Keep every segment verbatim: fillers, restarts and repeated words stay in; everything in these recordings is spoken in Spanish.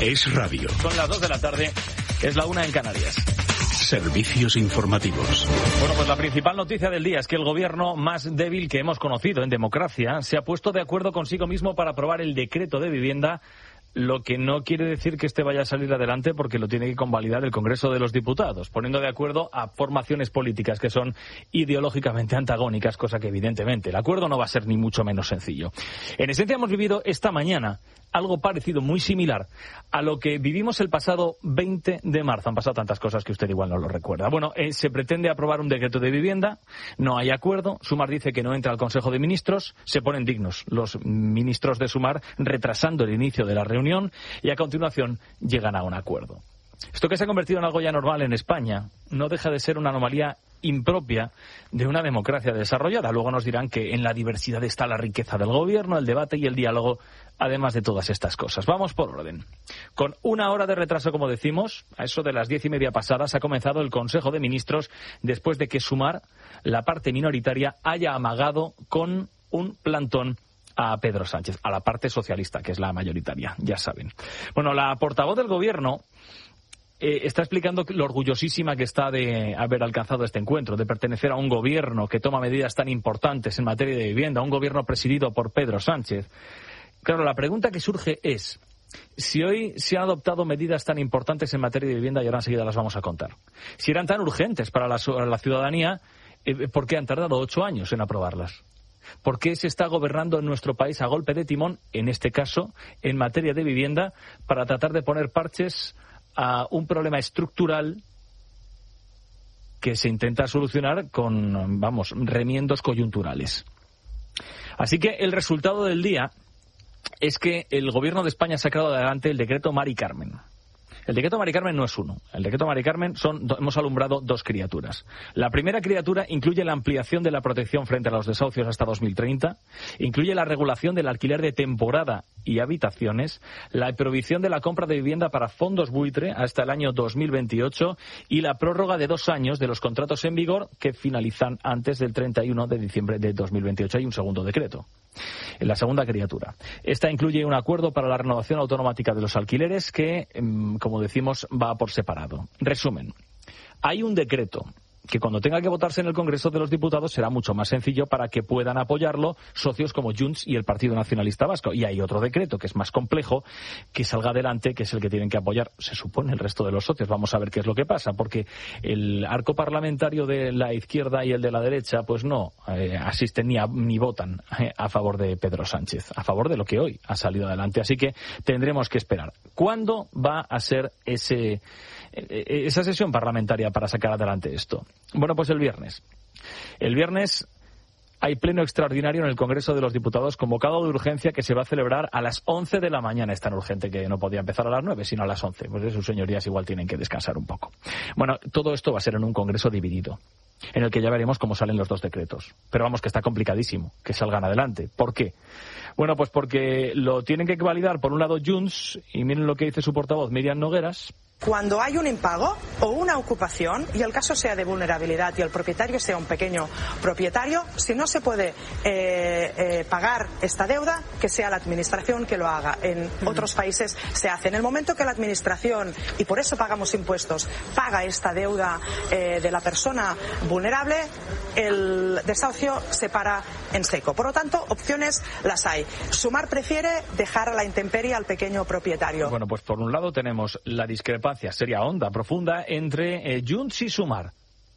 Es radio. Son las dos de la tarde, es la una en Canarias. Servicios informativos. Bueno, pues la principal noticia del día es que el gobierno más débil que hemos conocido en democracia se ha puesto de acuerdo consigo mismo para aprobar el decreto de vivienda, lo que no quiere decir que este vaya a salir adelante porque lo tiene que convalidar el Congreso de los Diputados, poniendo de acuerdo a formaciones políticas que son ideológicamente antagónicas, cosa que evidentemente el acuerdo no va a ser ni mucho menos sencillo. En esencia hemos vivido esta mañana algo parecido, muy similar a lo que vivimos el pasado veinte de marzo. Han pasado tantas cosas que usted igual no lo recuerda. Bueno, eh, se pretende aprobar un decreto de vivienda, no hay acuerdo, Sumar dice que no entra al Consejo de Ministros, se ponen dignos los ministros de Sumar retrasando el inicio de la reunión y a continuación llegan a un acuerdo. Esto que se ha convertido en algo ya normal en España no deja de ser una anomalía impropia de una democracia desarrollada. Luego nos dirán que en la diversidad está la riqueza del gobierno, el debate y el diálogo, además de todas estas cosas. Vamos por orden. Con una hora de retraso, como decimos, a eso de las diez y media pasadas, ha comenzado el Consejo de Ministros después de que Sumar, la parte minoritaria, haya amagado con un plantón a Pedro Sánchez, a la parte socialista, que es la mayoritaria, ya saben. Bueno, la portavoz del gobierno Eh, está explicando lo orgullosísima que está de haber alcanzado este encuentro, de pertenecer a un gobierno que toma medidas tan importantes en materia de vivienda, un gobierno presidido por Pedro Sánchez. Claro, la pregunta que surge es, si hoy se han adoptado medidas tan importantes en materia de vivienda, y ahora enseguida las vamos a contar, si eran tan urgentes para la, la ciudadanía, eh, ¿por qué han tardado ocho años en aprobarlas? ¿Por qué se está gobernando en nuestro país a golpe de timón, en este caso, en materia de vivienda, para tratar de poner parches a un problema estructural que se intenta solucionar con, vamos, remiendos coyunturales? Así que el resultado del día es que el gobierno de España ha sacado adelante el decreto Mari Carmen. El decreto Mari Carmen no es uno. El decreto Mari Carmen son, hemos alumbrado dos criaturas. La primera criatura incluye la ampliación de la protección frente a los desahucios hasta dos mil treinta, incluye la regulación del alquiler de temporada y habitaciones, la prohibición de la compra de vivienda para fondos buitre hasta el año dos mil veintiocho y la prórroga de dos años de los contratos en vigor que finalizan antes del treinta y uno de diciembre de dos mil veintiocho. Hay un segundo decreto. La segunda criatura. Esta incluye un acuerdo para la renovación automática de los alquileres que, como decimos, va por separado. Resumen. Hay un decreto que cuando tenga que votarse en el Congreso de los Diputados será mucho más sencillo para que puedan apoyarlo socios como Junts y el Partido Nacionalista Vasco. Y hay otro decreto que es más complejo, que salga adelante, que es el que tienen que apoyar, se supone, el resto de los socios. Vamos a ver qué es lo que pasa, porque el arco parlamentario de la izquierda y el de la derecha, pues no eh, asisten ni, a, ni votan eh, a favor de Pedro Sánchez, a favor de lo que hoy ha salido adelante. Así que tendremos que esperar. ¿Cuándo va a ser ese esa sesión parlamentaria para sacar adelante esto? Bueno, pues el viernes. El viernes hay pleno extraordinario en el Congreso de los Diputados convocado de urgencia que se va a celebrar a las once de la mañana. Es tan urgente que no podía empezar a las nueve, sino a las once. Pues sus señorías igual tienen que descansar un poco. Bueno, todo esto va a ser en un Congreso dividido, en el que ya veremos cómo salen los dos decretos. Pero vamos, que está complicadísimo que salgan adelante. ¿Por qué? Bueno, pues porque lo tienen que validar, por un lado, Junts, y miren lo que dice su portavoz, Míriam Nogueras. Cuando hay un impago o una ocupación, y el caso sea de vulnerabilidad y el propietario sea un pequeño propietario, si no se puede eh, eh, pagar esta deuda, que sea la administración que lo haga. En mm. otros países se hace. En el momento que la administración, y por eso pagamos impuestos, paga esta deuda eh, de la persona vulnerable, el desahucio se para en seco. Por lo tanto, opciones las hay. Sumar prefiere dejar a la intemperie al pequeño propietario. Bueno, pues por un lado tenemos la discrepancia seria, honda, profunda entre eh, Junts y Sumar.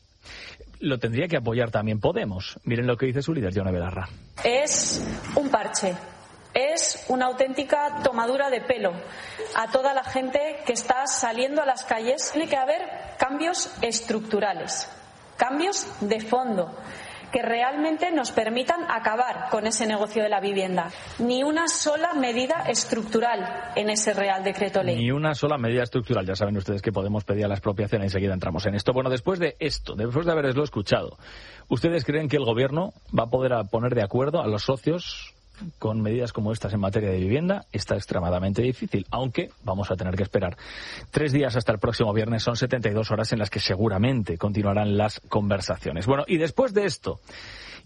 Lo tendría que apoyar también Podemos. Miren lo que dice su líder, Yone Belarra. Es un parche. Es una auténtica tomadura de pelo a toda la gente que está saliendo a las calles. Tiene que haber cambios estructurales, cambios de fondo, que realmente nos permitan acabar con ese negocio de la vivienda. Ni una sola medida estructural en ese Real Decreto Ley. Ni una sola medida estructural. Ya saben ustedes que Podemos pedía la expropiación y enseguida entramos en esto. Bueno, después de esto, después de haberlo escuchado, ¿ustedes creen que el Gobierno va a poder poner de acuerdo a los socios con medidas como estas en materia de vivienda? Está extremadamente difícil, aunque vamos a tener que esperar tres días hasta el próximo viernes. Son setenta y dos horas en las que seguramente continuarán las conversaciones. Bueno, y después de esto,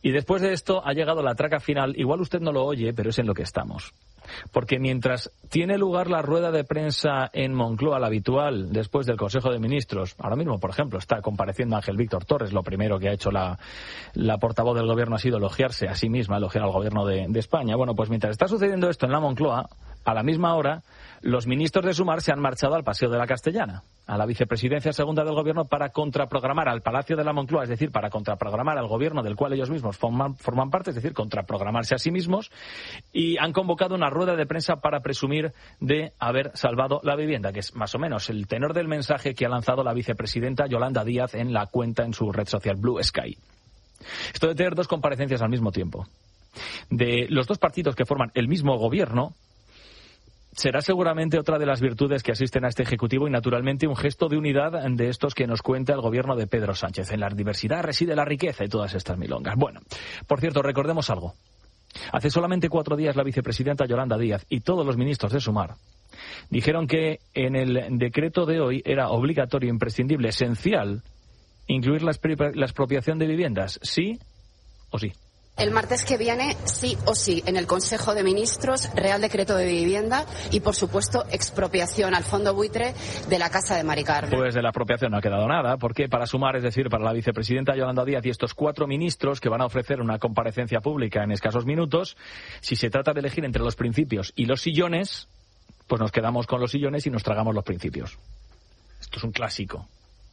Y después de esto ha llegado la traca final. Igual usted no lo oye, pero es en lo que estamos. Porque mientras tiene lugar la rueda de prensa en Moncloa, la habitual, después del Consejo de Ministros, ahora mismo, por ejemplo, está compareciendo Ángel Víctor Torres, lo primero que ha hecho la, la portavoz del Gobierno ha sido elogiarse a sí misma, elogiar al Gobierno de, de España. Bueno, pues mientras está sucediendo esto en la Moncloa, a la misma hora, los ministros de Sumar se han marchado al Paseo de la Castellana, a la vicepresidencia segunda del Gobierno, para contraprogramar al Palacio de la Moncloa, es decir, para contraprogramar al Gobierno del cual ellos mismos forman, forman parte, es decir, contraprogramarse a sí mismos, y han convocado una rueda de prensa para presumir de haber salvado la vivienda, que es más o menos el tenor del mensaje que ha lanzado la vicepresidenta Yolanda Díaz en la cuenta en su red social Blue Sky. Esto de tener dos comparecencias al mismo tiempo, de los dos partidos que forman el mismo Gobierno, será seguramente otra de las virtudes que asisten a este Ejecutivo y, naturalmente, un gesto de unidad de estos que nos cuenta el Gobierno de Pedro Sánchez. En la diversidad reside la riqueza y todas estas milongas. Bueno, por cierto, recordemos algo. Hace solamente cuatro días la vicepresidenta Yolanda Díaz y todos los ministros de Sumar dijeron que en el decreto de hoy era obligatorio, imprescindible, esencial, incluir la, la expropiación de viviendas, sí o sí. El martes que viene, sí o sí, en el Consejo de Ministros, Real Decreto de Vivienda y, por supuesto, expropiación al fondo buitre de la Casa de Mari Carmen. Pues de la expropiación no ha quedado nada, porque para Sumar, es decir, para la vicepresidenta Yolanda Díaz y estos cuatro ministros que van a ofrecer una comparecencia pública en escasos minutos, si se trata de elegir entre los principios y los sillones, pues nos quedamos con los sillones y nos tragamos los principios. Esto es un clásico.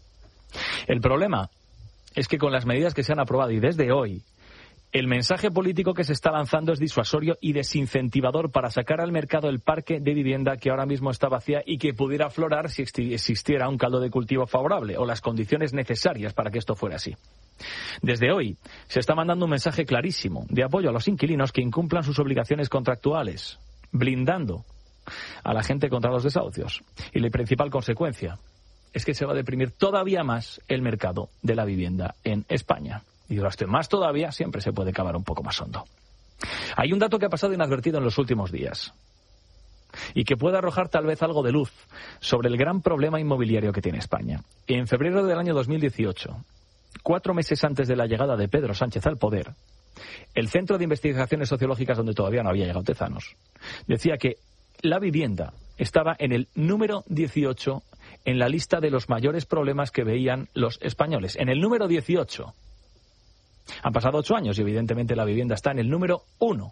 El problema es que con las medidas que se han aprobado y desde hoy, el mensaje político que se está lanzando es disuasorio y desincentivador para sacar al mercado el parque de vivienda que ahora mismo está vacía y que pudiera aflorar si existiera un caldo de cultivo favorable o las condiciones necesarias para que esto fuera así. Desde hoy se está mandando un mensaje clarísimo de apoyo a los inquilinos que incumplan sus obligaciones contractuales, blindando a la gente contra los desahucios. Y la principal consecuencia es que se va a deprimir todavía más el mercado de la vivienda en España. Y durante más todavía, siempre se puede cavar un poco más hondo. Hay un dato que ha pasado inadvertido en los últimos días y que puede arrojar tal vez algo de luz sobre el gran problema inmobiliario que tiene España. En febrero del año dos mil dieciocho, cuatro meses antes de la llegada de Pedro Sánchez al poder, el Centro de Investigaciones Sociológicas, donde todavía no había llegado Tezanos, decía que la vivienda estaba en el número dieciocho en la lista de los mayores problemas que veían los españoles. En el número dieciocho. Han pasado ocho años y evidentemente la vivienda está en el número uno.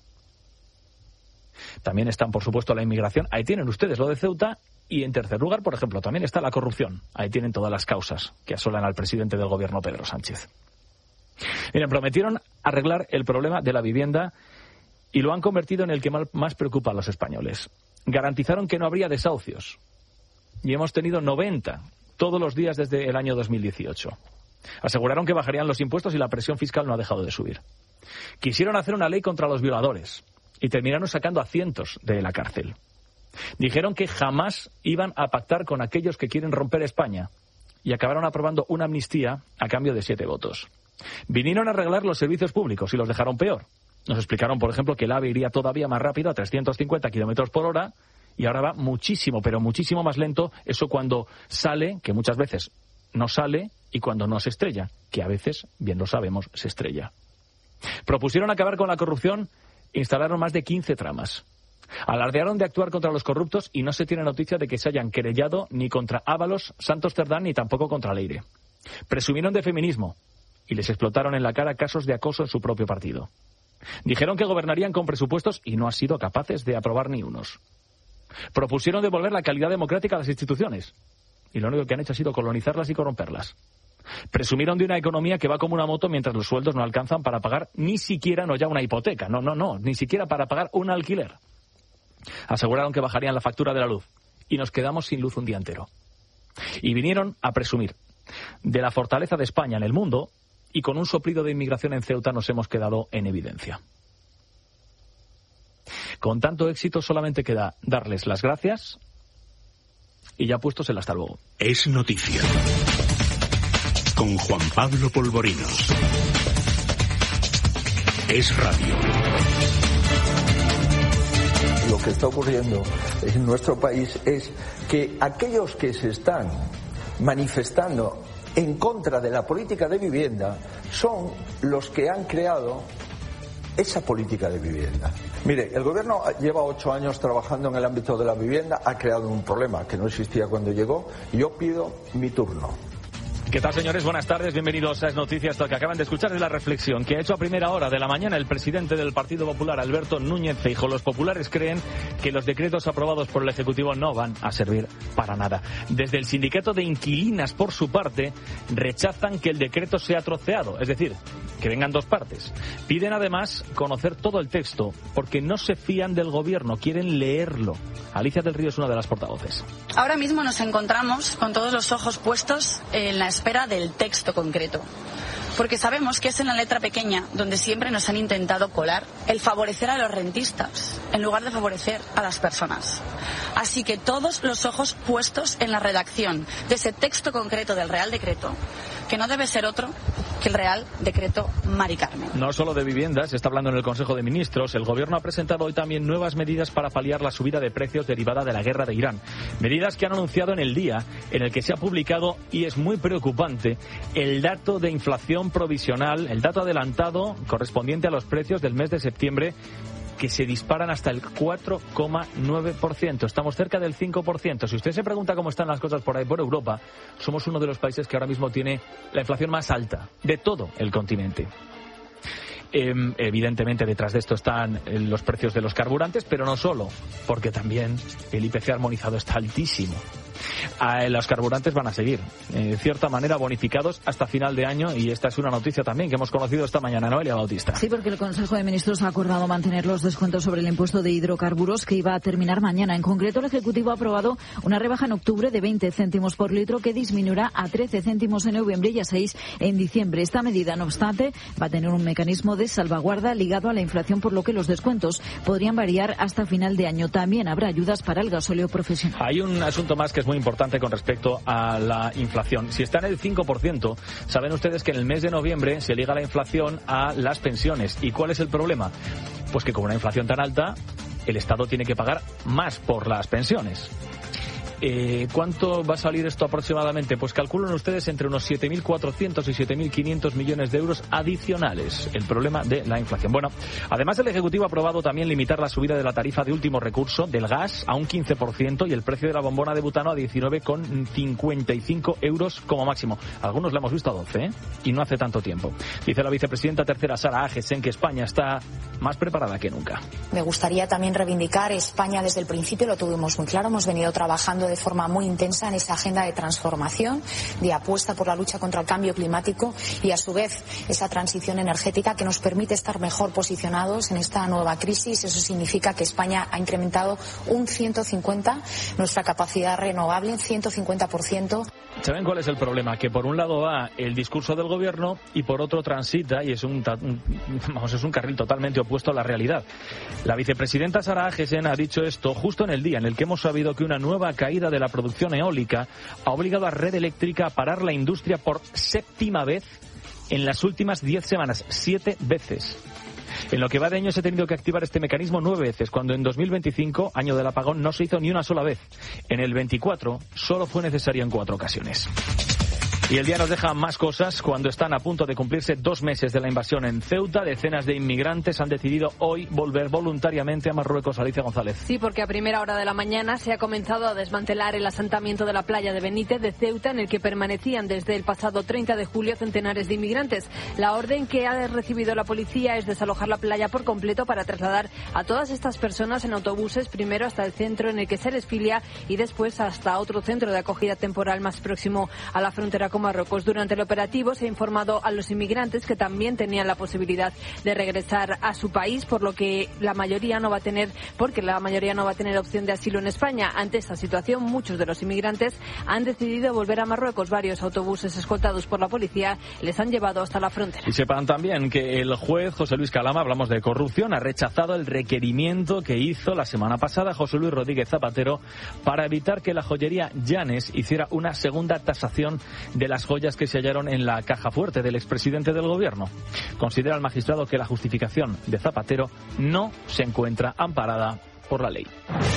También están, por supuesto, la inmigración. Ahí tienen ustedes lo de Ceuta. Y en tercer lugar, por ejemplo, también está la corrupción. Ahí tienen todas las causas que asolan al presidente del Gobierno, Pedro Sánchez. Miren, prometieron arreglar el problema de la vivienda y lo han convertido en el que más preocupa a los españoles. Garantizaron que no habría desahucios. Y hemos tenido noventa todos los días desde el año dos mil dieciocho. Aseguraron que bajarían los impuestos y la presión fiscal no ha dejado de subir. Quisieron hacer una ley contra los violadores y terminaron sacando a cientos de la cárcel. Dijeron que jamás iban a pactar con aquellos que quieren romper España y acabaron aprobando una amnistía a cambio de siete votos. Vinieron a arreglar los servicios públicos y los dejaron peor. Nos explicaron, por ejemplo, que el AVE iría todavía más rápido, a trescientos cincuenta kilómetros por hora, y ahora va muchísimo, pero muchísimo más lento. Eso cuando sale, que muchas veces no sale, y cuando no se estrella, que a veces, bien lo sabemos, se estrella. Propusieron acabar con la corrupción, instalaron más de quince tramas. Alardearon de actuar contra los corruptos y no se tiene noticia de que se hayan querellado ni contra Ábalos, Santos Cerdán ni tampoco contra Leire. Presumieron de feminismo y les explotaron en la cara casos de acoso en su propio partido. Dijeron que gobernarían con presupuestos y no han sido capaces de aprobar ni unos. Propusieron devolver la calidad democrática a las instituciones y lo único que han hecho ha sido colonizarlas y corromperlas. Presumieron de una economía que va como una moto mientras los sueldos no alcanzan para pagar ni siquiera, no ya una hipoteca, no, no, no, ni siquiera para pagar un alquiler. Aseguraron que bajarían la factura de la luz y nos quedamos sin luz un día entero. Y vinieron a presumir de la fortaleza de España en el mundo y con un soplido de inmigración en Ceuta nos hemos quedado en evidencia. Con tanto éxito solamente queda darles las gracias y ya puestos el hasta luego. Es noticia. Con Juan Pablo Polvorinos. Es radio. Lo que está ocurriendo en nuestro país es que aquellos que se están manifestando en contra de la política de vivienda son los que han creado esa política de vivienda. Mire, el gobierno lleva ocho años trabajando en el ámbito de la vivienda, ha creado un problema que no existía cuando llegó, y yo pido mi turno. ¿Qué tal, señores? Buenas tardes, bienvenidos a Es Noticias. Esto que acaban de escuchar es la reflexión que ha hecho a primera hora de la mañana el presidente del Partido Popular, Alberto Núñez Feijóo. Los populares creen que los decretos aprobados por el Ejecutivo no van a servir para nada. Desde el sindicato de inquilinas, por su parte, rechazan que el decreto sea troceado, es decir, que vengan dos partes. Piden además conocer todo el texto, porque no se fían del gobierno, quieren leerlo. Alicia del Río es una de las portavoces. Ahora mismo nos encontramos con todos los ojos puestos en la espera del texto concreto, porque sabemos que es en la letra pequeña donde siempre nos han intentado colar el favorecer a los rentistas en lugar de favorecer a las personas. Así que todos los ojos puestos en la redacción de ese texto concreto del Real Decreto, que no debe ser otro que el Real Decreto Mari Carmen. No solo de viviendas, se está hablando en el Consejo de Ministros. El Gobierno ha presentado hoy también nuevas medidas para paliar la subida de precios derivada de la guerra de Irán. Medidas que han anunciado en el día en el que se ha publicado, y es muy preocupante, el dato de inflación provisional, el dato adelantado correspondiente a los precios del mes de septiembre, que se disparan hasta el cuatro coma nueve por ciento. Estamos cerca del cinco por ciento. Si usted se pregunta cómo están las cosas por ahí por Europa, somos uno de los países que ahora mismo tiene la inflación más alta de todo el continente. Eh, evidentemente detrás de esto están los precios de los carburantes, pero no solo, porque también el I P C armonizado está altísimo. A los carburantes van a seguir, eh, de cierta manera, bonificados hasta final de año, y esta es una noticia también que hemos conocido esta mañana. Noelia Bautista. Sí, porque el Consejo de Ministros ha acordado mantener los descuentos sobre el impuesto de hidrocarburos, que iba a terminar mañana. En concreto, el Ejecutivo ha aprobado una rebaja en octubre de veinte céntimos por litro, que disminuirá a trece céntimos en noviembre y a seis en diciembre. Esta medida, no obstante, va a tener un mecanismo de salvaguarda ligado a la inflación, por lo que los descuentos podrían variar hasta final de año. También habrá ayudas para el gasóleo profesional. Hay un asunto más que es muy importante con respecto a la inflación. Si está en el cinco por ciento, saben ustedes que en el mes de noviembre se liga la inflación a las pensiones. ¿Y cuál es el problema? Pues que con una inflación tan alta, el Estado tiene que pagar más por las pensiones. Eh, ¿Cuánto va a salir esto aproximadamente? Pues calculan ustedes entre unos siete mil cuatrocientos y siete mil quinientos millones de euros adicionales. El problema de la inflación. Bueno, además el Ejecutivo ha aprobado también limitar la subida de la tarifa de último recurso del gas a un quince por ciento y el precio de la bombona de butano a diecinueve con cincuenta y cinco euros como máximo. Algunos la hemos visto a doce, ¿eh? Y no hace tanto tiempo. Dice la vicepresidenta tercera, Sara Agesen, que España está más preparada que nunca. Me gustaría también reivindicar España desde el principio, lo tuvimos muy claro, hemos venido trabajando de forma muy intensa en esa agenda de transformación, de apuesta por la lucha contra el cambio climático y a su vez esa transición energética que nos permite estar mejor posicionados en esta nueva crisis. Eso significa que España ha incrementado un ciento cincuenta nuestra capacidad renovable, en ciento cincuenta por ciento. ¿Saben cuál es el problema? Que por un lado va el discurso del gobierno y por otro transita, y es un, un, vamos, es un carril totalmente opuesto a la realidad. La vicepresidenta Sara Agesen ha dicho esto justo en el día en el que hemos sabido que una nueva caída de la producción eólica ha obligado a Red Eléctrica a parar la industria por séptima vez en las últimas diez semanas. Siete veces. En lo que va de año se ha tenido que activar este mecanismo nueve veces, cuando en dos mil veinticinco, año del apagón, no se hizo ni una sola vez. En el veinticuatro solo fue necesario en cuatro ocasiones. Y el día nos deja más cosas. Cuando están a punto de cumplirse dos meses de la invasión en Ceuta, decenas de inmigrantes han decidido hoy volver voluntariamente a Marruecos. Alicia González. Sí, porque a primera hora de la mañana se ha comenzado a desmantelar el asentamiento de la playa de Benítez de Ceuta, en el que permanecían desde el pasado treinta de julio centenares de inmigrantes. La orden que ha recibido la policía es desalojar la playa por completo para trasladar a todas estas personas en autobuses, primero hasta el centro en el que se les filia y después hasta otro centro de acogida temporal más próximo a la frontera con Marruecos. Durante el operativo se ha informado a los inmigrantes que también tenían la posibilidad de regresar a su país, por lo que la mayoría no va a tener, porque la mayoría no va a tener opción de asilo en España. Ante esta situación, muchos de los inmigrantes han decidido volver a Marruecos. Varios autobuses escoltados por la policía les han llevado hasta la frontera. Y sepan también que el juez José Luis Calama, hablamos de corrupción, ha rechazado el requerimiento que hizo la semana pasada José Luis Rodríguez Zapatero para evitar que la joyería Llanes hiciera una segunda tasación de las joyas que se hallaron en la caja fuerte del expresidente del gobierno. Considera el magistrado que la justificación de Zapatero no se encuentra amparada por la ley.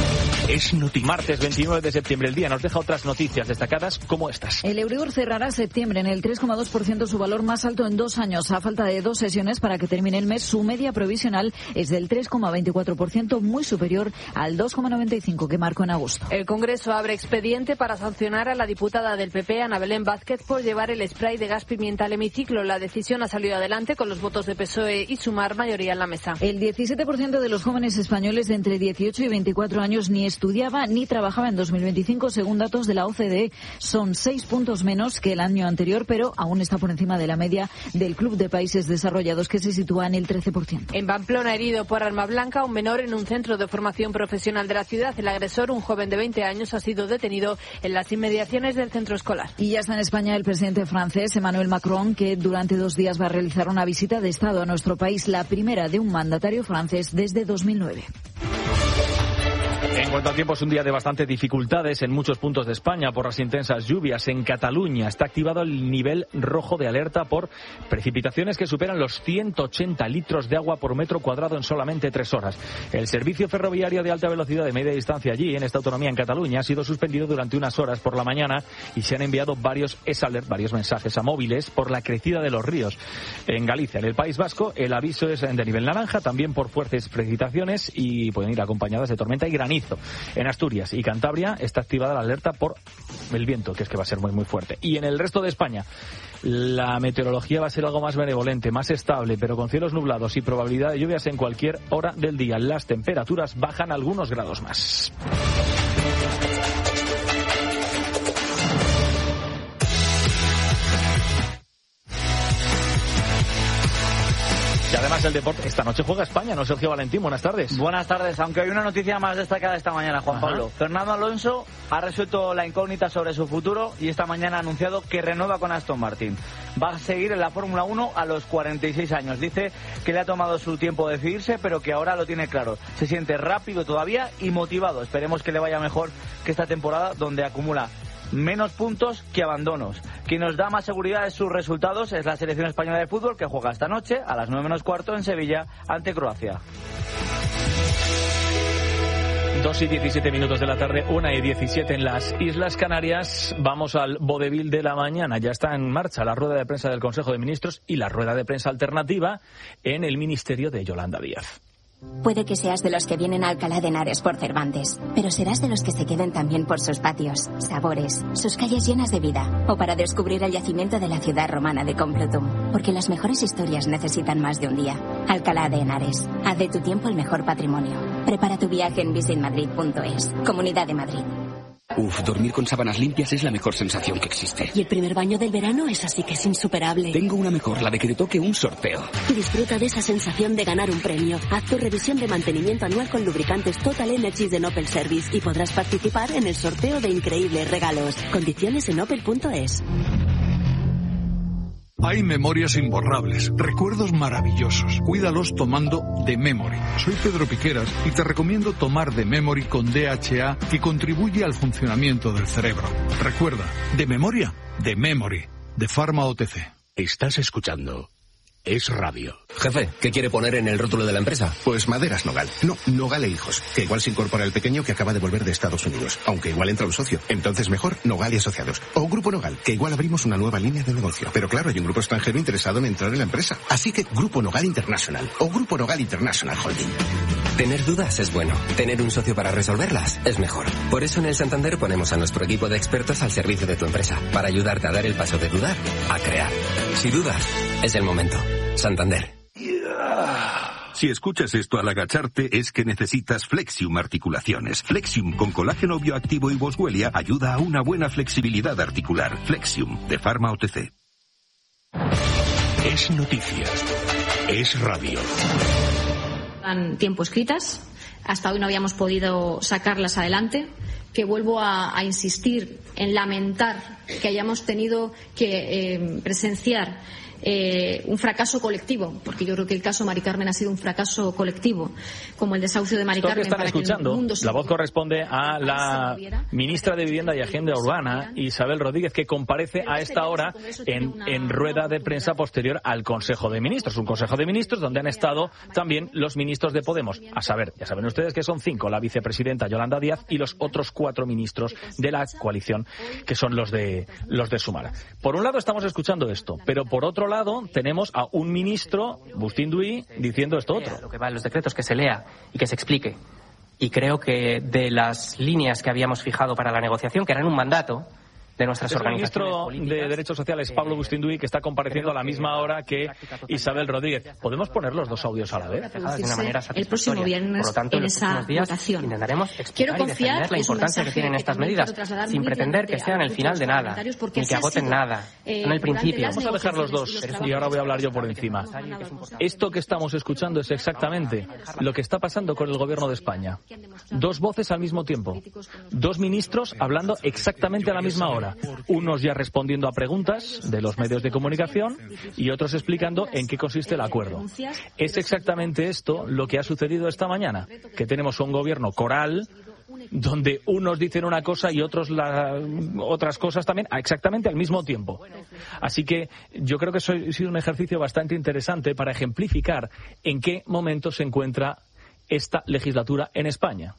Es noticia. Martes veintinueve de septiembre, el día nos deja otras noticias destacadas como estas. El Euribor cerrará septiembre en el tres coma dos por ciento, su valor más alto en dos años. A falta de dos sesiones para que termine el mes, su media provisional es del tres coma veinticuatro por ciento, muy superior al dos coma noventa y cinco por ciento que marcó en agosto. El Congreso abre expediente para sancionar a la diputada del P P, Ana Belén Vázquez, por llevar el spray de gas pimienta al hemiciclo. La decisión ha salido adelante con los votos de P S O E y Sumar, mayoría en la mesa. El diecisiete por ciento de los jóvenes españoles de entre dieciocho y veinticuatro años ni estudiaba ni trabajaba en dos mil veinticinco, según datos de la O C D E. Son seis puntos menos que el año anterior, pero aún está por encima de la media del Club de Países Desarrollados, que se sitúa en el trece por ciento. En Pamplona, herido por arma blanca, un menor en un centro de formación profesional de la ciudad. El agresor, un joven de veinte años, ha sido detenido en las inmediaciones del centro escolar. Y ya está en España el presidente francés, Emmanuel Macron, que durante dos días va a realizar una visita de Estado a nuestro país, la primera de un mandatario francés desde dos mil nueve. En cuanto al tiempo, es un día de bastantes dificultades en muchos puntos de España por las intensas lluvias. En Cataluña está activado el nivel rojo de alerta por precipitaciones que superan los ciento ochenta litros de agua por metro cuadrado en solamente tres horas. El servicio ferroviario de alta velocidad de media distancia allí, en esta autonomía en Cataluña, ha sido suspendido durante unas horas por la mañana y se han enviado varios S-Alert, varios mensajes a móviles por la crecida de los ríos. En Galicia, en el País Vasco, el aviso es de nivel naranja, también por fuertes precipitaciones y pueden ir acompañadas de tormenta y granizo. En Asturias y Cantabria está activada la alerta por el viento, que es que va a ser muy muy fuerte. Y en el resto de España, la meteorología va a ser algo más benevolente, más estable, pero con cielos nublados y probabilidad de lluvias en cualquier hora del día. Las temperaturas bajan algunos grados más. Y además el deporte, esta noche juega España, ¿no, Sergio Valentín? Buenas tardes. Buenas tardes, aunque hay una noticia más destacada esta mañana, Juan Ajá. Pablo. Fernando Alonso ha resuelto la incógnita sobre su futuro y esta mañana ha anunciado que renueva con Aston Martin. Va a seguir en la Fórmula uno a los cuarenta y seis años. Dice que le ha tomado su tiempo decidirse, pero que ahora lo tiene claro. Se siente rápido todavía y motivado. Esperemos que le vaya mejor que esta temporada, donde acumula menos puntos que abandonos. Quien nos da más seguridad de sus resultados es la selección española de fútbol, que juega esta noche a las nueve menos cuarto en Sevilla ante Croacia. Dos y diecisiete minutos de la tarde, una y diecisiete en las Islas Canarias. Vamos al vodevil de la mañana. Ya está en marcha la rueda de prensa del Consejo de Ministros y la rueda de prensa alternativa en el Ministerio de Yolanda Díaz. Puede que seas de los que vienen a Alcalá de Henares por Cervantes, pero serás de los que se queden también por sus patios, sabores, sus calles llenas de vida, o para descubrir el yacimiento de la ciudad romana de Complutum, porque las mejores historias necesitan más de un día. Alcalá de Henares, haz de tu tiempo el mejor patrimonio. Prepara tu viaje en visit madrid punto es. Comunidad de Madrid. Uf, dormir con sábanas limpias es la mejor sensación que existe. Y el primer baño del verano es así que es insuperable. Tengo una mejor, la de que te toque un sorteo. Disfruta de esa sensación de ganar un premio. Haz tu revisión de mantenimiento anual con lubricantes Total Energies de Opel Service y podrás participar en el sorteo de increíbles regalos. Condiciones en opel punto es. Hay memorias imborrables, recuerdos maravillosos. Cuídalos tomando The Memory. Soy Pedro Piqueras y te recomiendo tomar The Memory con D H A, que contribuye al funcionamiento del cerebro. Recuerda, de memoria, The Memory, de Pharma O T C. Estás escuchando Es Radio. Jefe, ¿qué quiere poner en el rótulo de la empresa? Pues Maderas Nogal. No, Nogal e Hijos. Que igual se incorpora el pequeño que acaba de volver de Estados Unidos. Aunque igual entra un socio. Entonces mejor Nogal y Asociados. O Grupo Nogal, que igual abrimos una nueva línea de negocio. Pero claro, hay un grupo extranjero interesado en entrar en la empresa. Así que Grupo Nogal International. O Grupo Nogal International Holding. Tener dudas es bueno. Tener un socio para resolverlas es mejor. Por eso en el Santander ponemos a nuestro equipo de expertos al servicio de tu empresa. Para ayudarte a dar el paso de dudar a crear. Si dudas, es el momento. Santander. Si escuchas esto al agacharte es que necesitas Flexium Articulaciones. Flexium con colágeno bioactivo y boswellia ayuda a una buena flexibilidad articular. Flexium de Pharma O T C. Es noticia. Es radio. Han tiempo escritas. Hasta hoy no habíamos podido sacarlas adelante. Que vuelvo a, a insistir en lamentar que hayamos tenido que eh, presenciar eh, un fracaso colectivo, porque yo creo que el caso Mari Carmen ha sido un fracaso colectivo, como el desahucio de Mari Esto Carmen. que están para escuchando, que el mundo la voz corresponde a la ministra de Vivienda y Agenda Urbana, Isabel Rodríguez, que comparece a esta hora en, en rueda de prensa posterior al Consejo de Ministros. Un Consejo de Ministros donde han estado también los ministros de Podemos. A saber, ya saben ustedes que son cinco, la vicepresidenta Yolanda Díaz y los otros cuatro ministros de la coalición, que son los de los de Sumar. Por un lado estamos escuchando esto, pero por otro lado tenemos a un ministro, Bustín Duy, diciendo esto otro. Lo que va en los decretos, que se lea y que se explique. Y creo que de las líneas que habíamos fijado para la negociación, que eran un mandato de nuestras es organizaciones el ministro de Derechos Sociales, Pablo Bustín Duy, que está compareciendo a la misma hora que Isabel Rodríguez. ¿Podemos poner los dos audios a la vez? De una manera el próximo viernes Por lo tanto, en esa votación. Intentaremos explicar y defender la importancia que tienen estas medidas, sin pretender que sean el final de nada, ni que agoten nada, son el principio. Vamos a dejar los dos y ahora voy a hablar yo por encima. Esto que estamos escuchando es exactamente lo que está pasando con el Gobierno de España. Dos voces al mismo tiempo. Dos ministros hablando exactamente a la misma hora. Unos ya respondiendo a preguntas de los medios de comunicación y otros explicando en qué consiste el acuerdo. Es exactamente esto lo que ha sucedido esta mañana, que tenemos un gobierno coral donde unos dicen una cosa y otros la, otras cosas también exactamente al mismo tiempo. Así que yo creo que eso ha sido un ejercicio bastante interesante para ejemplificar en qué momento se encuentra esta legislatura en España,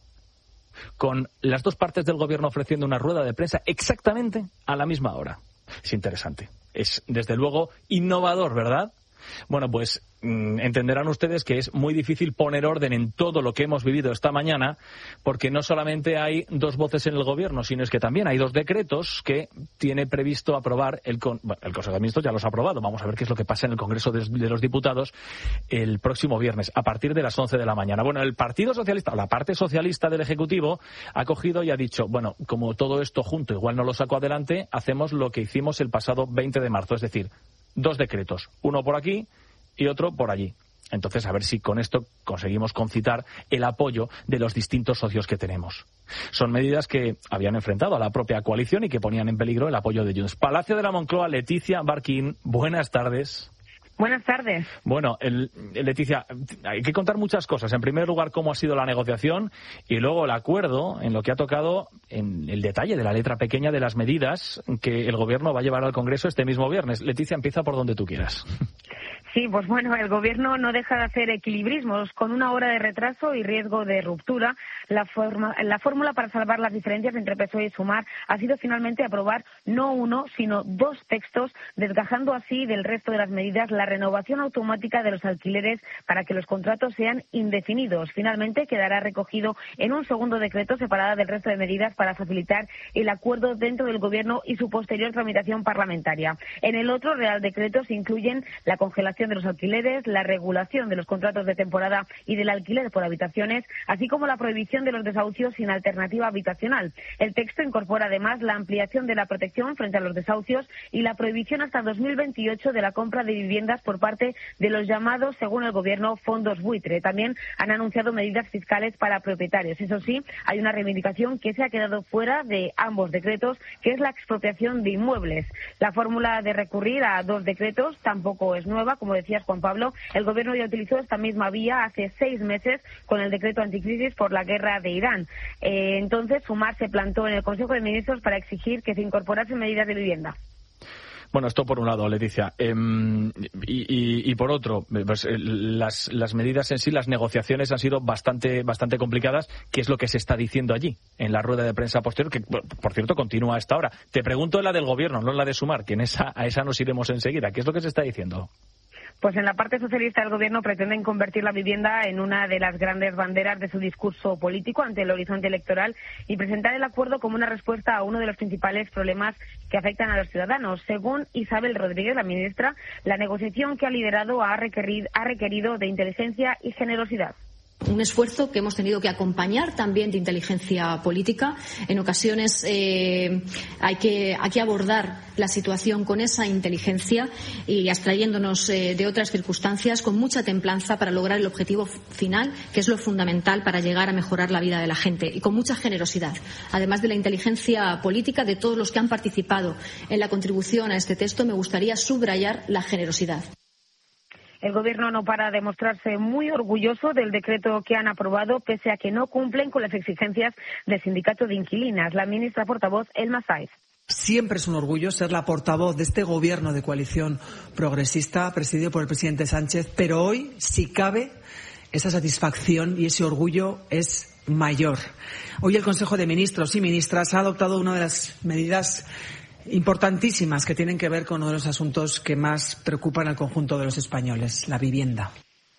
con las dos partes del gobierno ofreciendo una rueda de prensa exactamente a la misma hora. Es interesante. Es, desde luego, innovador, ¿verdad? Bueno, pues mmm, entenderán ustedes que es muy difícil poner orden en todo lo que hemos vivido esta mañana, porque no solamente hay dos voces en el gobierno, sino es que también hay dos decretos que tiene previsto aprobar el, con, bueno, el Consejo de Ministros. Ya los ha aprobado. Vamos a ver qué es lo que pasa en el Congreso de, de los Diputados el próximo viernes, a partir de las once de la mañana. Bueno, el Partido Socialista, o la parte socialista del Ejecutivo, ha cogido y ha dicho, bueno, como todo esto junto igual no lo saco adelante, hacemos lo que hicimos el pasado veinte de marzo, es decir, dos decretos, uno por aquí y otro por allí. Entonces, a ver si con esto conseguimos concitar el apoyo de los distintos socios que tenemos. Son medidas que habían enfrentado a la propia coalición y que ponían en peligro el apoyo de Junts. Palacio de la Moncloa, Leticia Barquín, buenas tardes. Buenas tardes. Bueno, el, el Leticia, hay que contar muchas cosas. En primer lugar, cómo ha sido la negociación y luego el acuerdo en lo que ha tocado en el detalle de la letra pequeña de las medidas que el Gobierno va a llevar al Congreso este mismo viernes. Leticia, empieza por donde tú quieras. Sí, pues bueno, el Gobierno no deja de hacer equilibrismos. Con una hora de retraso y riesgo de ruptura, la, forma, la fórmula para salvar las diferencias entre P S O E y Sumar ha sido finalmente aprobar no uno, sino dos textos, desgajando así del resto de las medidas la renovación automática de los alquileres para que los contratos sean indefinidos. Finalmente quedará recogido en un segundo decreto separada del resto de medidas para facilitar el acuerdo dentro del Gobierno y su posterior tramitación parlamentaria. En el otro Real Decreto se incluyen la congelación de los alquileres, la regulación de los contratos de temporada y del alquiler por habitaciones, así como la prohibición de los desahucios sin alternativa habitacional. El texto incorpora además la ampliación de la protección frente a los desahucios y la prohibición hasta dos mil veintiocho de la compra de viviendas por parte de los llamados, según el Gobierno, fondos buitre. También han anunciado medidas fiscales para propietarios. Eso sí, hay una reivindicación que se ha quedado fuera de ambos decretos, que es la expropiación de inmuebles. La fórmula de recurrir a dos decretos tampoco es nueva, como decías, Juan Pablo. El Gobierno ya utilizó esta misma vía hace seis meses con el decreto anticrisis por la guerra de Irán. Eh, entonces, Sumar se plantó en el Consejo de Ministros para exigir que se incorporasen medidas de vivienda. Bueno, esto por un lado, Leticia. Eh, y, y, y por otro, pues, las, las medidas en sí, las negociaciones han sido bastante, bastante complicadas. ¿Qué es lo que se está diciendo allí, en la rueda de prensa posterior? Que, por cierto, continúa a esta hora. Te pregunto en la del Gobierno, no en la de Sumar, que en esa, a esa nos iremos enseguida. ¿Qué es lo que se está diciendo? Pues en la parte socialista del Gobierno pretenden convertir la vivienda en una de las grandes banderas de su discurso político ante el horizonte electoral y presentar el acuerdo como una respuesta a uno de los principales problemas que afectan a los ciudadanos. Según Isabel Rodríguez, la ministra, la negociación que ha liderado ha requerido, ha requerido de inteligencia y generosidad. un esfuerzo que hemos tenido que acompañar también de inteligencia política. En ocasiones eh, hay que, hay que abordar la situación con esa inteligencia y abstrayéndonos eh, de otras circunstancias con mucha templanza para lograr el objetivo final, que es lo fundamental para llegar a mejorar la vida de la gente, y con mucha generosidad. Además de la inteligencia política de todos los que han participado en la contribución a este texto, me gustaría subrayar la generosidad. El Gobierno no para de mostrarse muy orgulloso del decreto que han aprobado, pese a que no cumplen con las exigencias del sindicato de inquilinas. La ministra portavoz, Elma Sáez. Siempre es un orgullo ser la portavoz de este Gobierno de coalición progresista presidido por el presidente Sánchez, pero hoy, si cabe, esa satisfacción y ese orgullo es mayor. Hoy el Consejo de Ministros y Ministras ha adoptado una de las medidas importantísimas que tienen que ver con uno de los asuntos que más preocupan al conjunto de los españoles, la vivienda.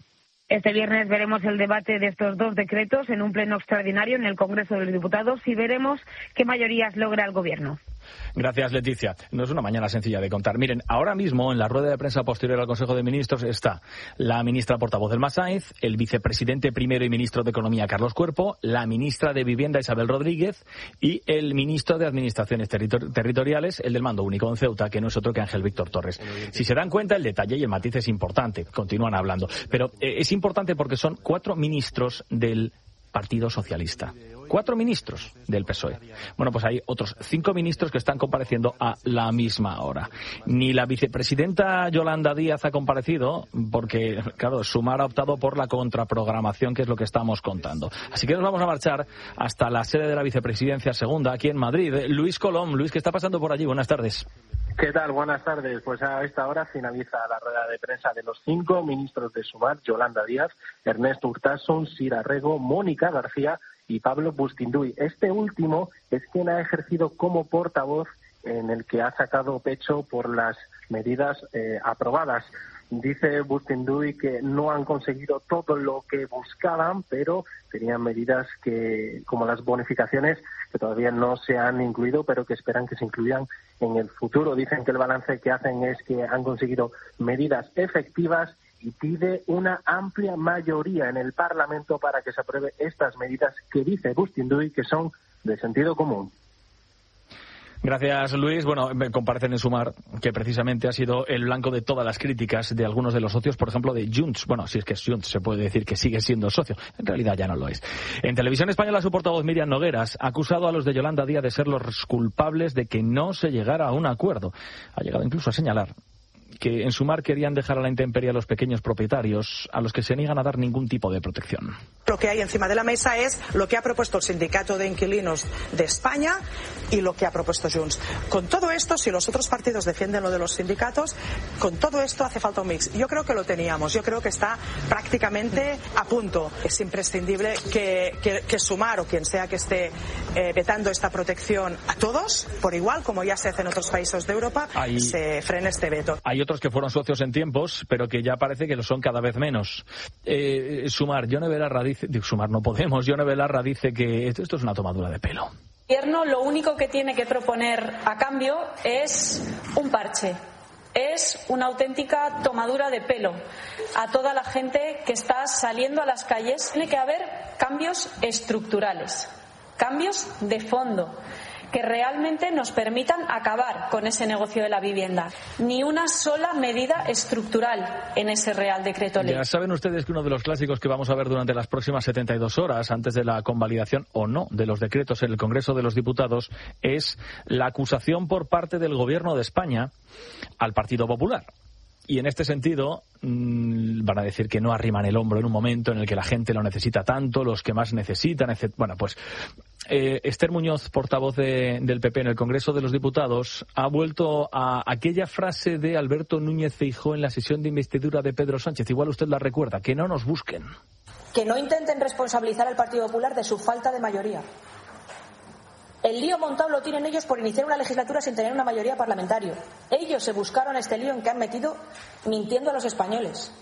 Este viernes veremos el debate de estos dos decretos en un pleno extraordinario en el Congreso de los Diputados y veremos qué mayorías logra el Gobierno. Gracias, Leticia. No es una mañana sencilla de contar. Miren, ahora mismo en la rueda de prensa posterior al Consejo de Ministros está la ministra portavoz Elma Sáez, el vicepresidente primero y ministro de Economía Carlos Cuerpo, la ministra de Vivienda Isabel Rodríguez y el ministro de Administraciones Territor- Territoriales, el del Mando Único en Ceuta, que no es otro que Ángel Víctor Torres. Si se dan cuenta, el detalle y el matiz es importante. Continúan hablando. Pero eh, es importante porque son cuatro ministros del Partido Socialista. Cuatro ministros del P S O E. Bueno, pues hay otros cinco ministros que están compareciendo a la misma hora. Ni la vicepresidenta Yolanda Díaz ha comparecido porque, claro, Sumar ha optado por la contraprogramación, que es lo que estamos contando. Así que nos vamos a marchar hasta la sede de la vicepresidencia segunda, aquí en Madrid. Luis Colom. Luis, ¿qué está pasando por allí? Buenas tardes. ¿Qué tal? Buenas tardes. Pues a esta hora finaliza la rueda de prensa de los cinco ministros de Sumar: Yolanda Díaz, Ernesto Urtasun, Sira Rego, Mónica García y Pablo Bustinduy. Este último es quien ha ejercido como portavoz, en el que ha sacado pecho por las medidas eh, aprobadas. Dice Bustinduy que no han conseguido todo lo que buscaban, pero tenían medidas que, como las bonificaciones, que todavía no se han incluido, pero que esperan que se incluyan en el futuro. Dicen que el balance que hacen es que han conseguido medidas efectivas y pide una amplia mayoría en el Parlamento para que se apruebe estas medidas que dice Bustinduy que son de sentido común. Gracias, Luis. Bueno, comparecen en Sumar, que precisamente ha sido el blanco de todas las críticas de algunos de los socios, por ejemplo, de Junts. Bueno, si es que es Junts, se puede decir que sigue siendo socio. En realidad ya no lo es. En Televisión Española, su portavoz Miriam Nogueras ha acusado a los de Yolanda Díaz de ser los culpables de que no se llegara a un acuerdo. Ha llegado incluso a señalar que en Sumar querían dejar a la intemperie a los pequeños propietarios, a los que se niegan a dar ningún tipo de protección. Lo que hay encima de la mesa es lo que ha propuesto el Sindicato de Inquilinos de España y lo que ha propuesto Junts. Con todo esto, si los otros partidos defienden lo de los sindicatos, con todo esto hace falta un mix. Yo creo que lo teníamos, yo creo que está prácticamente a punto. Es imprescindible que, que, que Sumar o quien sea que esté eh, vetando esta protección a todos, por igual, como ya se hace en otros países de Europa, hay, se frene este veto. Hay otros que fueron socios en tiempos, pero que ya parece que lo son cada vez menos. Eh, Sumar, Yone Belarra dice, digo, Sumar no Podemos, Yone Belarra dice que esto, esto es una tomadura de pelo. El gobierno lo único que tiene que proponer a cambio es un parche. Es una auténtica tomadura de pelo a toda la gente que está saliendo a las calles. Tiene que haber cambios estructurales, cambios de fondo, que realmente nos permitan acabar con ese negocio de la vivienda. Ni una sola medida estructural en ese Real Decreto Ley. Ya saben ustedes que uno de los clásicos que vamos a ver durante las próximas setenta y dos horas, antes de la convalidación o no de los decretos en el Congreso de los Diputados, es la acusación por parte del Gobierno de España al Partido Popular. Y en este sentido mmm, van a decir que no arriman el hombro en un momento en el que la gente lo necesita tanto, los que más necesitan, etcétera. Bueno, pues eh, Esther Muñoz, portavoz de, del P P en el Congreso de los Diputados, ha vuelto a aquella frase de Alberto Núñez Feijóo en la sesión de investidura de Pedro Sánchez. Igual usted la recuerda, que no nos busquen. Que no intenten responsabilizar al Partido Popular de su falta de mayoría. El lío montado lo tienen ellos por iniciar una legislatura sin tener una mayoría parlamentaria. Ellos se buscaron este lío en que han metido mintiendo a los españoles.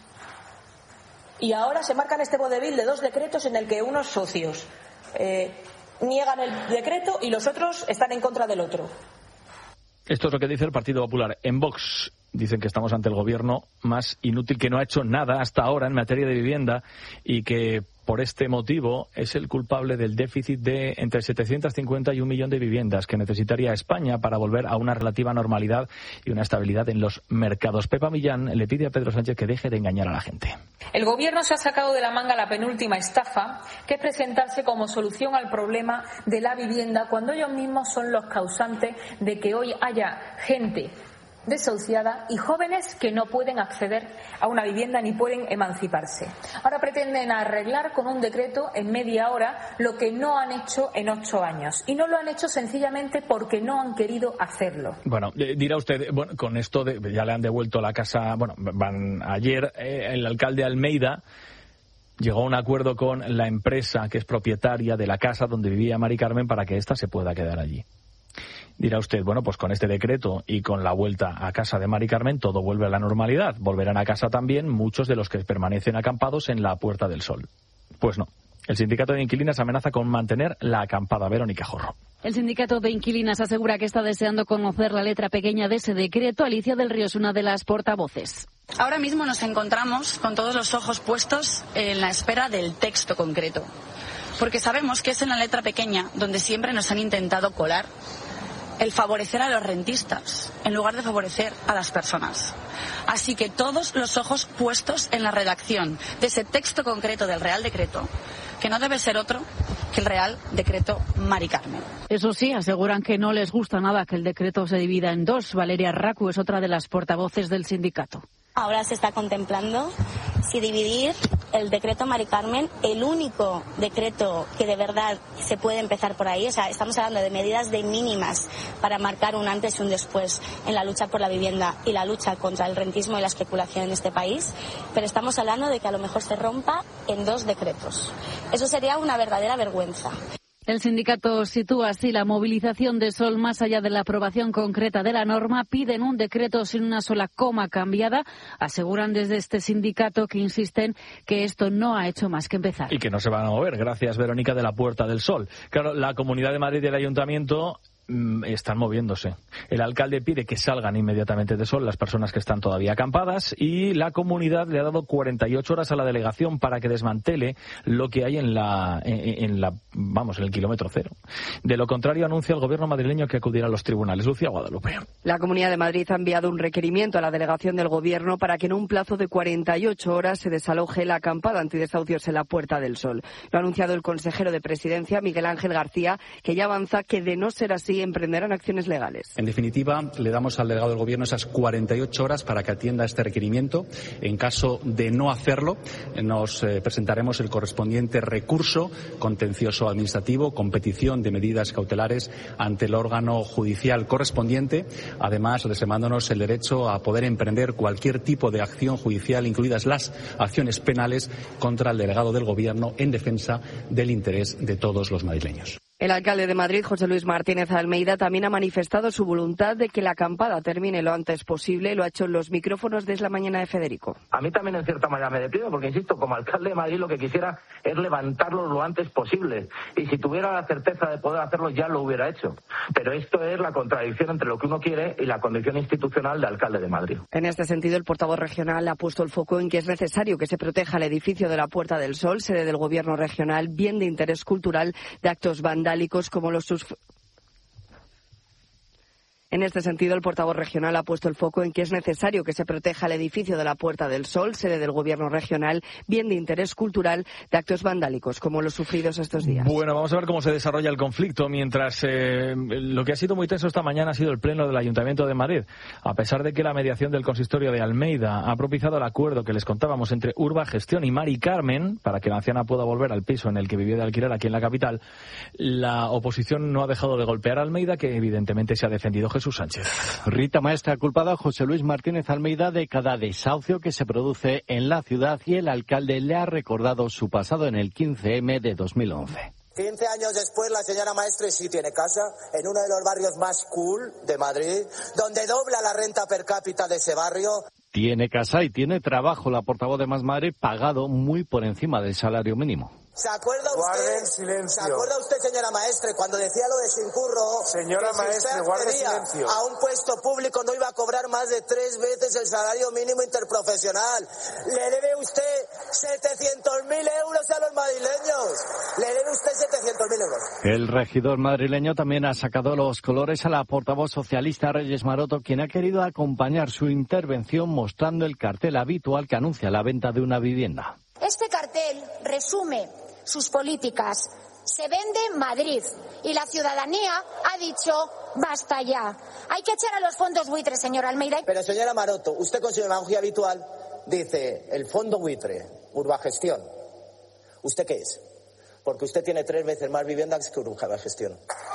Y ahora se marcan este vodevil de dos decretos en el que unos socios eh, niegan el decreto y los otros están en contra del otro. Esto es lo que dice el Partido Popular. En Vox dicen que estamos ante el gobierno más inútil, que no ha hecho nada hasta ahora en materia de vivienda y que por este motivo, es el culpable del déficit de entre setecientos cincuenta y un millón de viviendas que necesitaría España para volver a una relativa normalidad y una estabilidad en los mercados. Pepa Millán le pide a Pedro Sánchez que deje de engañar a la gente. El Gobierno se ha sacado de la manga la penúltima estafa, que es presentarse como solución al problema de la vivienda cuando ellos mismos son los causantes de que hoy haya gente desahuciada y jóvenes que no pueden acceder a una vivienda ni pueden emanciparse. Ahora pretenden arreglar con un decreto en media hora lo que no han hecho en ocho años. Y no lo han hecho sencillamente porque no han querido hacerlo. Bueno, eh, dirá usted, bueno, con esto de, ya le han devuelto la casa, bueno, van ayer eh, el alcalde Almeida llegó a un acuerdo con la empresa que es propietaria de la casa donde vivía Mari Carmen para que ésta se pueda quedar allí. Dirá usted, bueno, pues con este decreto y con la vuelta a casa de Mari Carmen todo vuelve a la normalidad. Volverán a casa también muchos de los que permanecen acampados en la Puerta del Sol. Pues no. El sindicato de inquilinas amenaza con mantener la acampada. Verónica Jorro. El sindicato de inquilinas asegura que está deseando conocer la letra pequeña de ese decreto. Alicia del Río es una de las portavoces. Ahora mismo nos encontramos con todos los ojos puestos en la espera del texto concreto, porque sabemos que es en la letra pequeña donde siempre nos han intentado colar el favorecer a los rentistas en lugar de favorecer a las personas. Así que todos los ojos puestos en la redacción de ese texto concreto del Real Decreto, que no debe ser otro que el Real Decreto Mari Carmen. Eso sí, aseguran que no les gusta nada que el decreto se divida en dos. Valeria Racu es otra de las portavoces del sindicato. Ahora se está contemplando si dividir el decreto Mari Carmen, el único decreto que de verdad se puede empezar por ahí. O sea, estamos hablando de medidas de mínimas para marcar un antes y un después en la lucha por la vivienda y la lucha contra el rentismo y la especulación en este país, pero estamos hablando de que a lo mejor se rompa en dos decretos. Eso sería una verdadera vergüenza. El sindicato sitúa así la movilización de Sol más allá de la aprobación concreta de la norma. Piden un decreto sin una sola coma cambiada. Aseguran desde este sindicato que insisten que esto no ha hecho más que empezar. Y que no se van a mover. Gracias, Verónica, de la Puerta del Sol. Claro, la Comunidad de Madrid y el Ayuntamiento están moviéndose. El alcalde pide que salgan inmediatamente de Sol las personas que están todavía acampadas y la comunidad le ha dado cuarenta y ocho horas a la delegación para que desmantele lo que hay en la, en, en la, vamos, en el kilómetro cero. De lo contrario, anuncia el gobierno madrileño que acudirá a los tribunales. Lucía Guadalupe. La Comunidad de Madrid ha enviado un requerimiento a la delegación del gobierno para que en un plazo de cuarenta y ocho horas se desaloje la acampada antidesahucios en la Puerta del Sol. Lo ha anunciado el consejero de Presidencia, Miguel Ángel García, que ya avanza que de no ser así emprenderán acciones legales. En definitiva, le damos al delegado del Gobierno esas cuarenta y ocho horas para que atienda este requerimiento. En caso de no hacerlo, nos eh, presentaremos el correspondiente recurso contencioso administrativo con petición de medidas cautelares ante el órgano judicial correspondiente, además reservándonos el derecho a poder emprender cualquier tipo de acción judicial, incluidas las acciones penales, contra el delegado del Gobierno en defensa del interés de todos los madrileños. El alcalde de Madrid, José Luis Martínez Almeida, también ha manifestado su voluntad de que la acampada termine lo antes posible. Lo ha hecho en los micrófonos de Es la Mañana de Federico. A mí también en cierta manera me deprime porque, insisto, como alcalde de Madrid lo que quisiera es levantarlo lo antes posible. Y si tuviera la certeza de poder hacerlo ya lo hubiera hecho. Pero esto es la contradicción entre lo que uno quiere y la condición institucional de alcalde de Madrid. En este sentido, el portavoz regional ha puesto el foco en que es necesario que se proteja el edificio de la Puerta del Sol, sede del Gobierno regional, bien de interés cultural, de actos vandálicos como los sus... En este sentido, el portavoz regional ha puesto el foco en que es necesario que se proteja el edificio de la Puerta del Sol, sede del Gobierno regional, bien de interés cultural, de actos vandálicos, como los sufridos estos días. Bueno, vamos a ver cómo se desarrolla el conflicto, mientras eh, lo que ha sido muy tenso esta mañana ha sido el pleno del Ayuntamiento de Madrid. A pesar de que la mediación del consistorio de Almeida ha propiciado el acuerdo que les contábamos entre Urba Gestión y Mari Carmen, para que la anciana pueda volver al piso en el que vivió de alquiler aquí en la capital, la oposición no ha dejado de golpear a Almeida, que evidentemente se ha defendido Jesús Sánchez. Rita Maestre ha culpado a José Luis Martínez Almeida de cada desahucio que se produce en la ciudad y el alcalde le ha recordado su pasado en el quince eme de dos mil once. quince años después, la señora Maestre sí tiene casa en uno de los barrios más cool de Madrid, donde dobla la renta per cápita de ese barrio. Tiene casa y tiene trabajo. La portavoz de Más Madrid, pagado muy por encima del salario mínimo. ¿Se acuerda usted? Guarden silencio. ¿Se acuerda usted, señora Maestre, cuando decía lo de sin curro? Señora que si Maestre, usted guarde accedía silencio. a un puesto público no iba a cobrar más de tres veces el salario mínimo interprofesional. Le debe usted setecientos mil euros a los madrileños. Le debe usted setecientos mil euros. El regidor madrileño también ha sacado los colores a la portavoz socialista Reyes Maroto, quien ha querido acompañar su intervención mostrando el cartel habitual que anuncia la venta de una vivienda. Este cartel resume sus políticas. Se vende Madrid y la ciudadanía ha dicho basta ya. Hay que echar a los fondos buitres, señor Almeida. Pero señora Maroto, usted con su demagogia habitual dice el fondo buitre, Urbagestión. ¿Usted qué es? Porque usted tiene tres veces más viviendas que Urbagestión.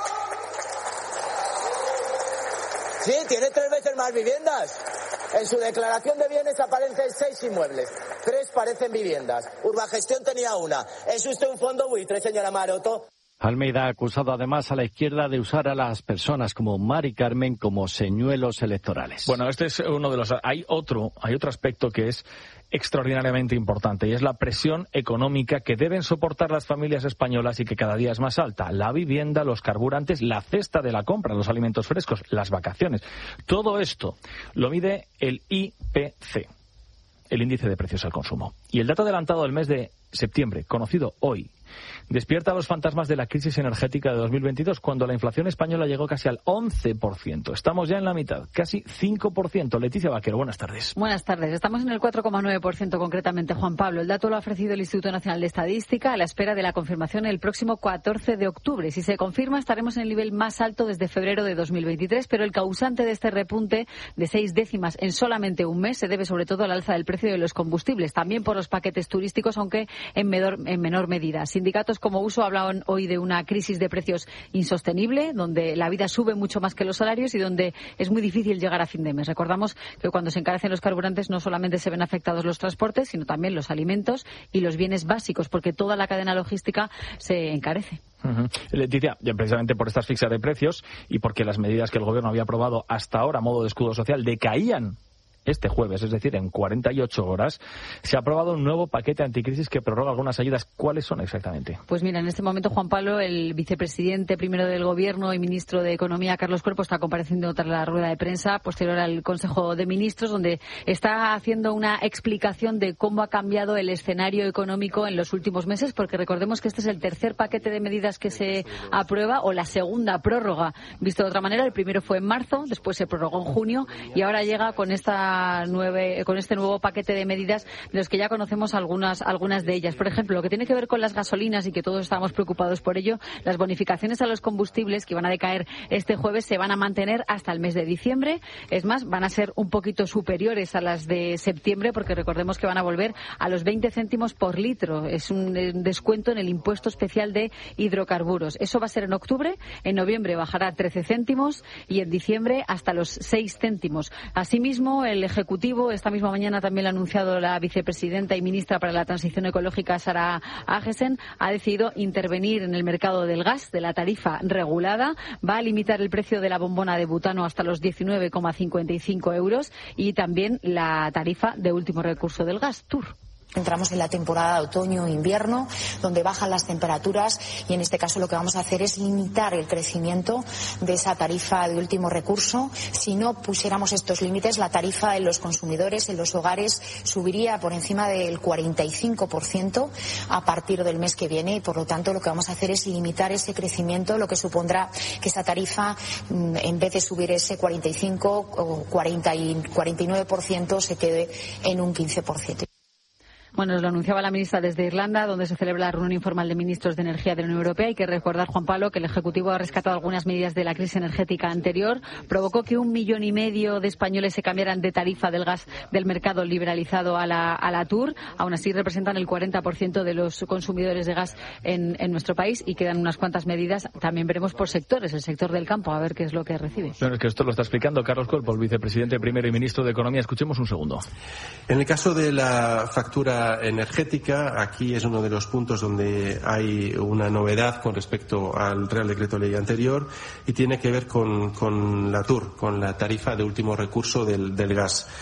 Sí, tiene tres veces más viviendas. En su declaración de bienes aparecen seis inmuebles, tres parecen viviendas. Urbagestión tenía una. ¿Es usted un fondo buitre, señora Maroto? Almeida ha acusado además a la izquierda de usar a las personas como Mari Carmen como señuelos electorales. Bueno, este es uno de los... Hay otro, hay otro aspecto que es extraordinariamente importante y es la presión económica que deben soportar las familias españolas y que cada día es más alta. La vivienda, los carburantes, la cesta de la compra, los alimentos frescos, las vacaciones. Todo esto lo mide el I P C, el índice de precios al consumo. Y el dato adelantado del mes de septiembre, conocido hoy, despierta los fantasmas de la crisis energética de dos mil veintidós, cuando la inflación española llegó casi al once por ciento. Estamos ya en la mitad, casi cinco por ciento. Leticia Vaquero, buenas tardes. Buenas tardes. Estamos en el cuatro coma nueve por ciento concretamente, Juan Pablo. El dato lo ha ofrecido el Instituto Nacional de Estadística a la espera de la confirmación el próximo catorce de octubre. Si se confirma, estaremos en el nivel más alto desde febrero de dos mil veintitrés, pero el causante de este repunte de seis décimas en solamente un mes se debe sobre todo al alza del precio de los combustibles, también por los paquetes turísticos, aunque en menor, en menor medida. Sindicatos como Uso hablaban hoy de una crisis de precios insostenible, donde la vida sube mucho más que los salarios y donde es muy difícil llegar a fin de mes. Recordamos que cuando se encarecen los carburantes no solamente se ven afectados los transportes, sino también los alimentos y los bienes básicos, porque toda la cadena logística se encarece. Uh-huh. Leticia, precisamente por esta asfixia de precios y porque las medidas que el Gobierno había aprobado hasta ahora a modo de escudo social decaían este jueves, es decir, en cuarenta y ocho horas, se ha aprobado un nuevo paquete anticrisis que prorroga algunas ayudas. ¿Cuáles son exactamente? Pues mira, en este momento, Juan Pablo, el vicepresidente primero del Gobierno y ministro de Economía, Carlos Cuerpo, está compareciendo tras la rueda de prensa posterior al Consejo de Ministros, donde está haciendo una explicación de cómo ha cambiado el escenario económico en los últimos meses, porque recordemos que este es el tercer paquete de medidas que se aprueba, o la segunda prórroga. Visto de otra manera, el primero fue en marzo, después se prorrogó en junio y ahora llega con esta Nueve, con este nuevo paquete de medidas de los que ya conocemos algunas algunas de ellas. Por ejemplo, lo que tiene que ver con las gasolinas y que todos estamos preocupados por ello, las bonificaciones a los combustibles que van a decaer este jueves se van a mantener hasta el mes de diciembre. Es más, van a ser un poquito superiores a las de septiembre, porque recordemos que van a volver a los veinte céntimos por litro. Es un descuento en el impuesto especial de hidrocarburos. Eso va a ser en octubre. En noviembre bajará trece céntimos y en diciembre hasta los seis céntimos. Asimismo, el Ejecutivo, esta misma mañana también lo ha anunciado la vicepresidenta y ministra para la Transición Ecológica, Sara Agesen, ha decidido intervenir en el mercado del gas, de la tarifa regulada. Va a limitar el precio de la bombona de butano hasta los diecinueve coma cincuenta y cinco euros y también la tarifa de último recurso del gas, T U R. Entramos en la temporada de otoño-invierno, donde bajan las temperaturas y en este caso lo que vamos a hacer es limitar el crecimiento de esa tarifa de último recurso. Si no pusiéramos estos límites, la tarifa en los consumidores, en los hogares, subiría por encima del cuarenta y cinco por ciento a partir del mes que viene y por lo tanto lo que vamos a hacer es limitar ese crecimiento, lo que supondrá que esa tarifa, en vez de subir ese cuarenta y cinco o cuarenta y nueve por ciento, se quede en un quince por ciento. Bueno, nos lo anunciaba la ministra desde Irlanda, donde se celebra la reunión informal de ministros de energía de la Unión Europea. Hay que recordar, Juan Pablo, que el Ejecutivo ha rescatado algunas medidas de la crisis energética anterior. Provocó que un millón y medio de españoles se cambiaran de tarifa del gas del mercado liberalizado a la, a la T U R. Aún así, representan el cuarenta por ciento de los consumidores de gas en, en nuestro país y quedan unas cuantas medidas. También veremos por sectores, el sector del campo, a ver qué es lo que recibe. Bueno, es que esto lo está explicando Carlos Cuerpo, el vicepresidente primero y ministro de Economía. Escuchemos un segundo. En el caso de la factura energética, aquí es uno de los puntos donde hay una novedad con respecto al Real Decreto Ley anterior y tiene que ver con, con la T U R, con la tarifa de último recurso del, del gas.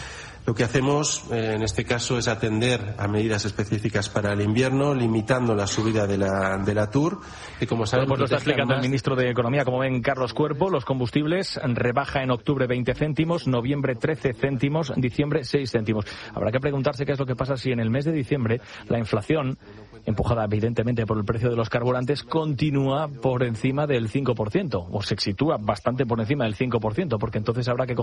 Lo que hacemos eh, en este caso es atender a medidas específicas para el invierno, limitando la subida de la, de la T U R, que como saben... Pues lo está explicando más... el ministro de Economía. Como ven, Carlos Cuerpo, los combustibles rebaja en octubre veinte céntimos, noviembre trece céntimos, diciembre seis céntimos. Habrá que preguntarse qué es lo que pasa si en el mes de diciembre la inflación, empujada evidentemente por el precio de los carburantes, continúa por encima del cinco por ciento, o se sitúa bastante por encima del cinco por ciento, porque entonces habrá que